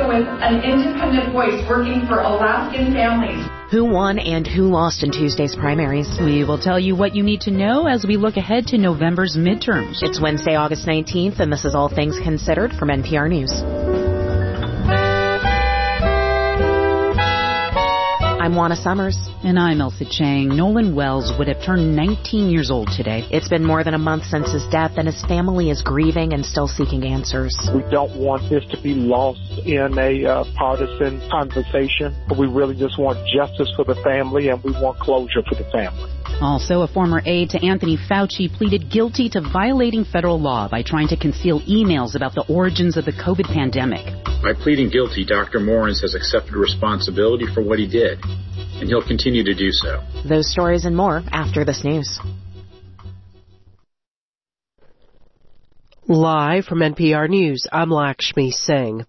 with an independent voice working for Alaskan families. Who won and who lost in Tuesday's primaries? We will tell you what you need to know as we look ahead to November's midterms. It's Wednesday, August 19th, and this is All Things Considered from NPR News. I'm Juana Summers. And I'm Elsa Chang. Nolan Wells would have turned 19 years old today. It's been more than a month since his death, and his family is grieving and still seeking answers. We don't want this to be lost in a partisan conversation. We really just want justice for the family, and we want closure for the family. Also, a former aide to Anthony Fauci pleaded guilty to violating federal law by trying to conceal emails about the origins of the COVID pandemic. By pleading guilty, Dr. Morens has accepted responsibility for what he did, and he'll continue to do so. Those stories and more after this news. Live from NPR News, I'm Lakshmi Singh.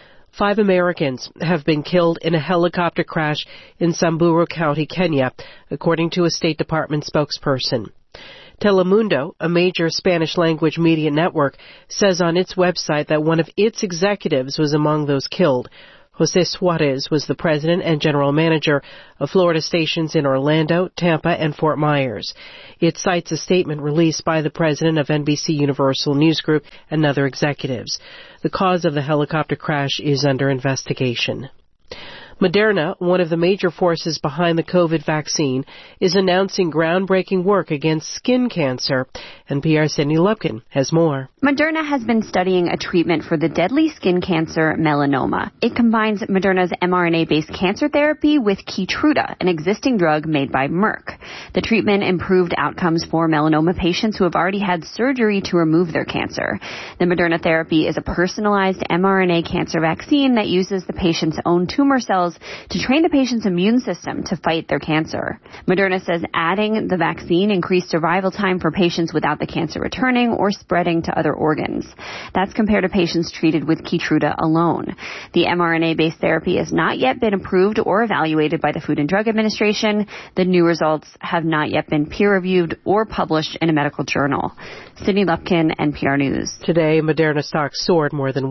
5 Americans have been killed in a helicopter crash in Samburu County, Kenya, according to a State Department spokesperson. Telemundo, a major Spanish-language media network, says on its website that one of its executives was among those killed. Jose Suarez was the president and general manager of Florida stations in Orlando, Tampa, and Fort Myers. It cites a statement released by the president of NBC Universal News Group and other executives. The cause of the helicopter crash is under investigation. Moderna, one of the major forces behind the COVID vaccine, is announcing groundbreaking work against skin cancer. NPR's Cindy Lupkin has more. Moderna has been studying a treatment for the deadly skin cancer melanoma. It combines Moderna's mRNA-based cancer therapy with Keytruda, an existing drug made by Merck. The treatment improved outcomes for melanoma patients who have already had surgery to remove their cancer. The Moderna therapy is a personalized mRNA cancer vaccine that uses the patient's own tumor cells to train the patient's immune system to fight their cancer. Moderna says adding the vaccine increased survival time for patients without the cancer returning or spreading to other organs. That's compared to patients treated with Keytruda alone. The mRNA-based therapy has not yet been approved or evaluated by the Food and Drug Administration. The new results have not yet been peer-reviewed or published in a medical journal. Sydney Lupkin, NPR News. Today, Moderna stocks soared more than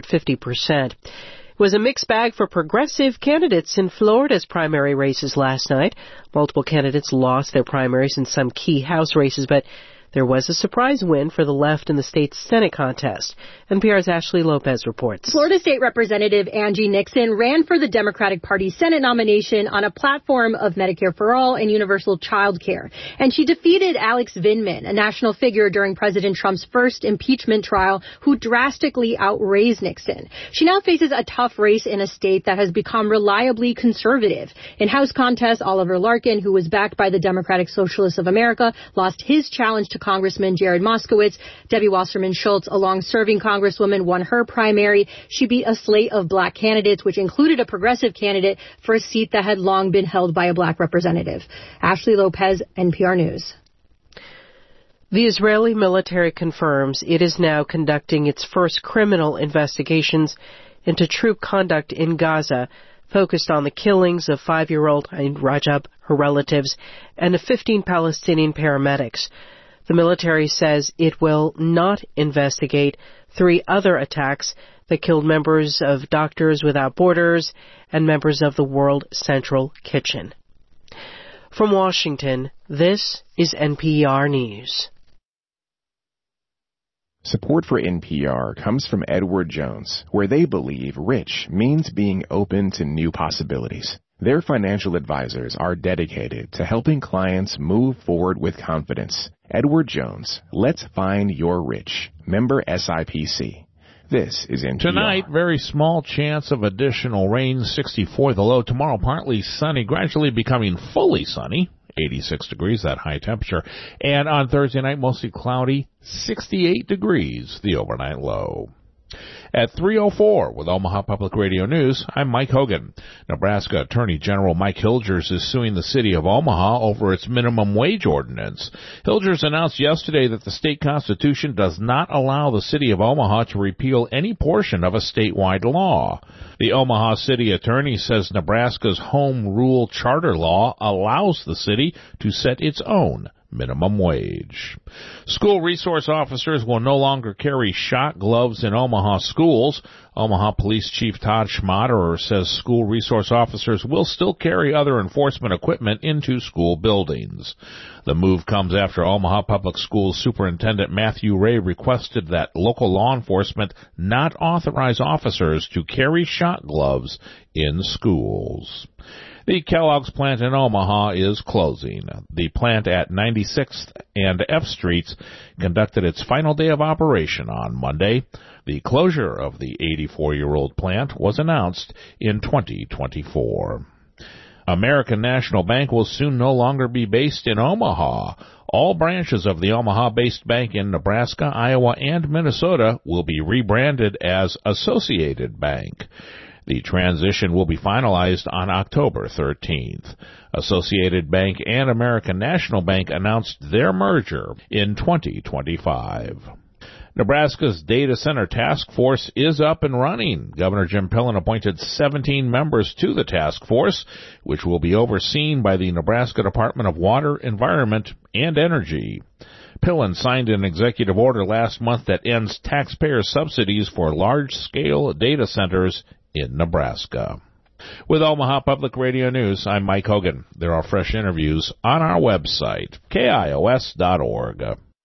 150%. It was a mixed bag for progressive candidates in Florida's primary races last night. Multiple candidates lost their primaries in some key House races, but there was a surprise win for the left in the state's Senate contest. NPR's Ashley Lopez reports. Florida State Representative Angie Nixon ran for the Democratic Party's Senate nomination on a platform of Medicare for All and universal child care. And she defeated Alex Vindman, a national figure during President Trump's first impeachment trial, who drastically outraised Nixon. She now faces a tough race in a state that has become reliably conservative. In House contests, Oliver Larkin, who was backed by the Democratic Socialists of America, lost his challenge to Congressman Jared Moskowitz. Debbie Wasserman Schultz, a long-serving congresswoman, won her primary. She beat a slate of black candidates, which included a progressive candidate for a seat that had long been held by a black representative. Ashley Lopez, NPR News. The Israeli military confirms it is now conducting its first criminal investigations into troop conduct in Gaza, focused on the killings of 5-year-old Rajab, her relatives, and of 15 Palestinian paramedics. The military says it will not investigate 3 other attacks that killed members of Doctors Without Borders and members of the World Central Kitchen. From Washington, this is NPR News. Support for NPR comes from Edward Jones, where they believe rich means being open to new possibilities. Their financial advisors are dedicated to helping clients move forward with confidence. Edward Jones, let's find your rich. Member SIPC. This is NPR. Tonight, very small chance of additional rain, 64 the low. Tomorrow, partly sunny, gradually becoming fully sunny, 86 degrees, that high temperature. And on Thursday night, mostly cloudy, 68 degrees, the overnight low. At 3:04 with Omaha Public Radio News, I'm Mike Hogan. Nebraska Attorney General Mike Hilgers is suing the city of Omaha over its minimum wage ordinance. Hilgers announced yesterday that the state constitution does not allow the city of Omaha to repeal any portion of a statewide law. The Omaha city attorney says Nebraska's home rule charter law allows the city to set its own minimum wage. School resource officers will no longer carry shot gloves in Omaha schools. Omaha Police Chief Todd Schmaderer says school resource officers will still carry other enforcement equipment into school buildings. The move comes after Omaha Public Schools Superintendent Matthew Ray requested that local law enforcement not authorize officers to carry shot gloves in schools. The Kellogg's plant in Omaha is closing. The plant at 96th and F Streets conducted its final day of operation on Monday. The closure of the 84-year-old plant was announced in 2024. American National Bank will soon no longer be based in Omaha. All branches of the Omaha-based bank in Nebraska, Iowa, and Minnesota will be rebranded as Associated Bank. The transition will be finalized on October 13th. Associated Bank and American National Bank announced their merger in 2025. Nebraska's data center task force is up and running. Governor Jim Pillen appointed 17 members to the task force, which will be overseen by the Nebraska Department of Water, Environment, and Energy. Pillen signed an executive order last month that ends taxpayer subsidies for large-scale data centers in Nebraska. With Omaha Public Radio News, I'm Mike Hogan. There are fresh interviews on our website, KIOS.org.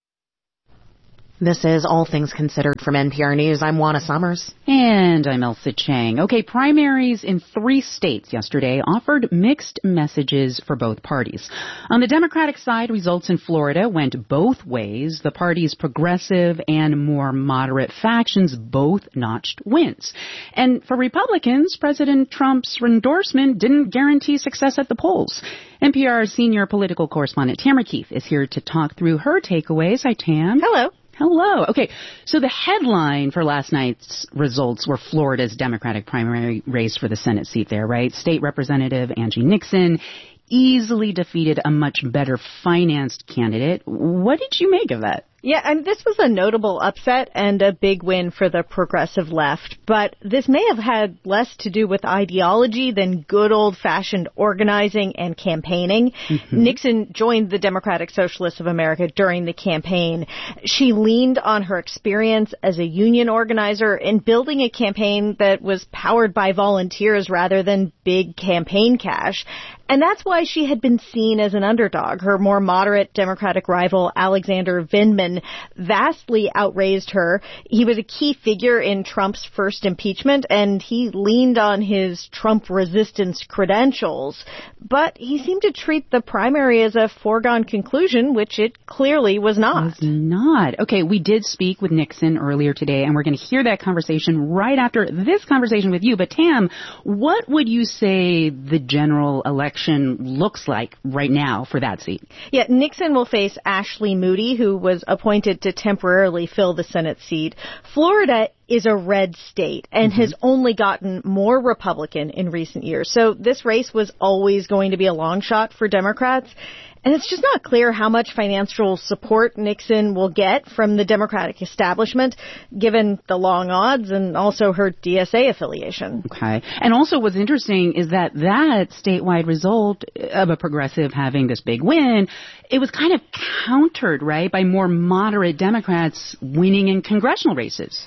This is All Things Considered from NPR News. I'm Juana Summers. And I'm Elsa Chang. Okay, primaries in 3 states yesterday offered mixed messages for both parties. On the Democratic side, results in Florida went both ways. The party's progressive and more moderate factions both notched wins. And for Republicans, President Trump's endorsement didn't guarantee success at the polls. NPR's senior political correspondent Tamara Keith is here to talk through her takeaways. Hi, Tam. Hello. Hello. Okay, so the headline for last night's results were Florida's Democratic primary race for the Senate seat there, right? State Representative Angie Nixon easily defeated a much better financed candidate. What did you make of that? Yeah, and this was a notable upset and a big win for the progressive left, but this may have had less to do with ideology than good old-fashioned organizing and campaigning. Mm-hmm. Nixon joined the Democratic Socialists of America during the campaign. She leaned on her experience as a union organizer in building a campaign that was powered by volunteers rather than big campaign cash. And that's why she had been seen as an underdog. Her more moderate Democratic rival, Alexander Vindman, vastly outraised her. He was a key figure in Trump's first impeachment, and he leaned on his Trump resistance credentials. But he seemed to treat the primary as a foregone conclusion, which it clearly was not. Was not. Okay, we did speak with Nixon earlier today, and we're going to hear that conversation right after this conversation with you. But Tam, what would you say the general election looks like right now for that seat? Yeah, Nixon will face Ashley Moody, who was appointed to temporarily fill the Senate seat. Florida is a red state and has only gotten more Republican in recent years. So this race was always going to be a long shot for Democrats. And it's just not clear how much financial support Nixon will get from the Democratic establishment, given the long odds and also her DSA affiliation. Okay. And also what's interesting is that statewide result of a progressive having this big win, it was kind of countered, right, by more moderate Democrats winning in congressional races.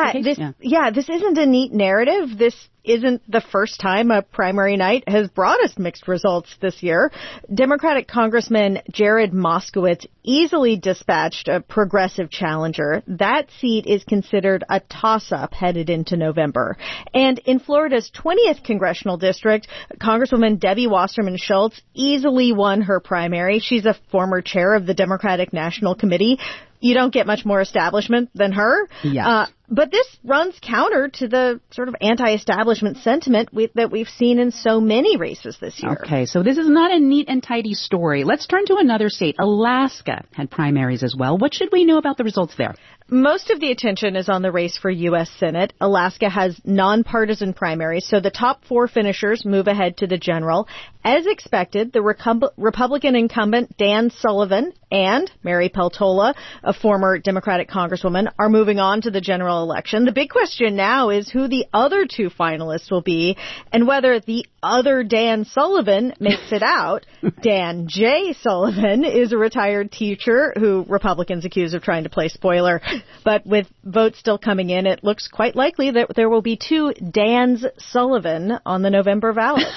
This isn't a neat narrative. This isn't the first time a primary night has brought us mixed results this year. Democratic Congressman Jared Moskowitz easily dispatched a progressive challenger. That seat is considered a toss-up headed into November. And in Florida's 20th congressional district, Congresswoman Debbie Wasserman Schultz easily won her primary. She's a former chair of the Democratic National Committee. You don't get much more establishment than her. Yes. But this runs counter to the sort of anti-establishment sentiment that we've seen in so many races this year. Okay, so this is not a neat and tidy story. Let's turn to another state. Alaska had primaries as well. What should we know about the results there? Most of the attention is on the race for U.S. Senate. Alaska has nonpartisan primaries, so the top 4 finishers move ahead to the general. As expected, the Republican incumbent Dan Sullivan and Mary Peltola, a former Democratic congresswoman, are moving on to the general election. The big question now is who the other 2 finalists will be and whether the other Dan Sullivan makes it out. Dan J. Sullivan is a retired teacher who Republicans accuse of trying to play spoiler. But with votes still coming in, it looks quite likely that there will be 2 Dans Sullivan on the November ballot.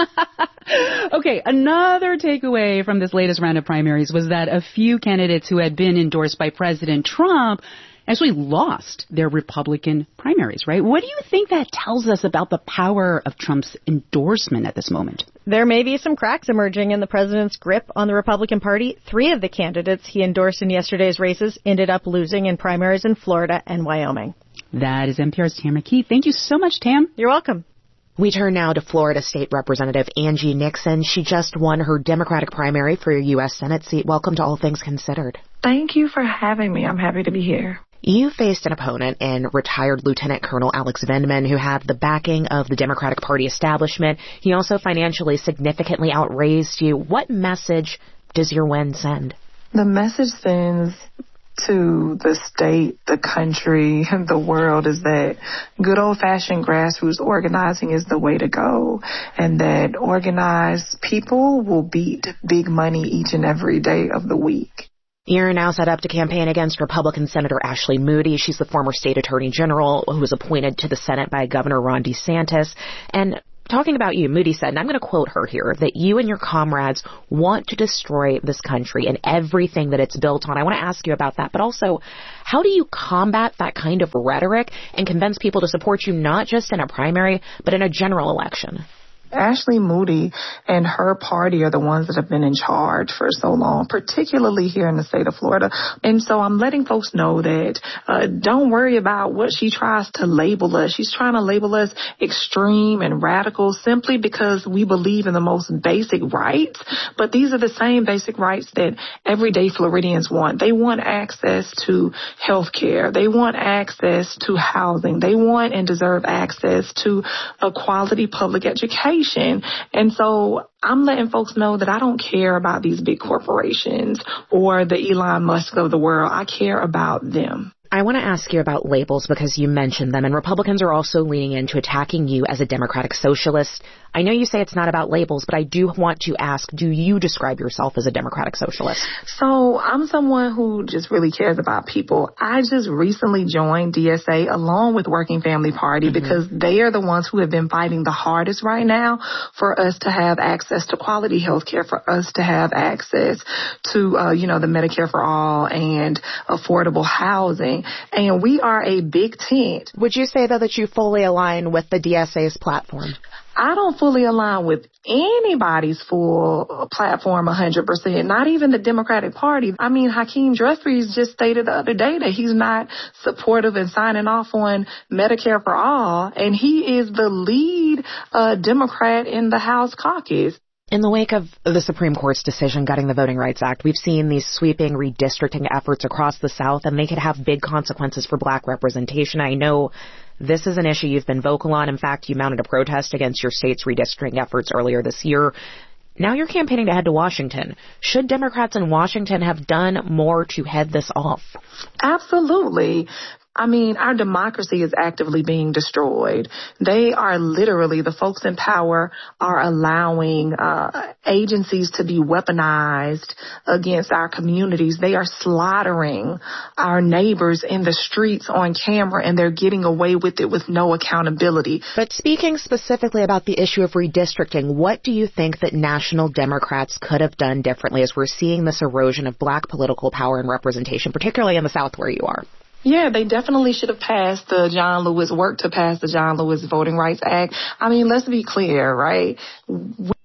Okay, another takeaway from this latest round of primaries was that a few candidates who had been endorsed by President Trump actually lost their Republican primaries, right? What do you think that tells us about the power of Trump's endorsement at this moment? There may be some cracks emerging in the president's grip on the Republican Party. 3 of the candidates he endorsed in yesterday's races ended up losing in primaries in Florida and Wyoming. That is NPR's Tam McKee. Thank you so much, Tam. You're welcome. We turn now to Florida State Representative Angie Nixon. She just won her Democratic primary for your U.S. Senate seat. Welcome to All Things Considered. Thank you for having me. I'm happy to be here. You faced an opponent in retired Lieutenant Colonel Alex Vindman, who had the backing of the Democratic Party establishment. He also financially significantly outraised you. What message does your win send? The message sends to the state, the country, and the world is that good old-fashioned grassroots organizing is the way to go, and that organized people will beat big money each and every day of the week. You're now set up to campaign against Republican Senator Ashley Moody. She's the former state attorney general who was appointed to the Senate by Governor Ron DeSantis. And talking about you, Moody said, and I'm going to quote her here, that you and your comrades want to destroy this country and everything that it's built on. I want to ask you about that, but also, how do you combat that kind of rhetoric and convince people to support you not just in a primary, but in a general election? Ashley Moody and her party are the ones that have been in charge for so long, particularly here in the state of Florida. And so I'm letting folks know that don't worry about what she tries to label us. She's trying to label us extreme and radical simply because we believe in the most basic rights. But these are the same basic rights that everyday Floridians want. They want access to health care. They want access to housing. They want and deserve access to a quality public education. And so I'm letting folks know that I don't care about these big corporations or the Elon Musk of the world. I care about them. I want to ask you about labels because you mentioned them, and Republicans are also leaning into attacking you as a democratic socialist. I know you say it's not about labels, but I do want to ask, do you describe yourself as a democratic socialist? So I'm someone who just really cares about people. I just recently joined DSA along with Working Family Party because they are the ones who have been fighting the hardest right now for us to have access to quality health care, for us to have access to, the Medicare for All and affordable housing. And we are a big tent. Would you say, though, that you fully align with the DSA's platform? I don't fully align with anybody's full platform 100%, not even the Democratic Party. I mean, Hakeem Jeffries just stated the other day that he's not supportive and signing off on Medicare for All, and he is the lead Democrat in the House caucus. In the wake of the Supreme Court's decision gutting the Voting Rights Act, we've seen these sweeping redistricting efforts across the South, and they could have big consequences for black representation. I know this is an issue you've been vocal on. In fact, you mounted a protest against your state's redistricting efforts earlier this year. Now you're campaigning to head to Washington. Should Democrats in Washington have done more to head this off? Absolutely. I mean, our democracy is actively being destroyed. They are literally, the folks in power are allowing agencies to be weaponized against our communities. They are slaughtering our neighbors in the streets on camera, and they're getting away with it with no accountability. But speaking specifically about the issue of redistricting, what do you think that national Democrats could have done differently as we're seeing this erosion of black political power and representation, particularly in the South where you are? Yeah, they definitely should have passed the John Lewis Voting Rights Act. I mean, let's be clear, right?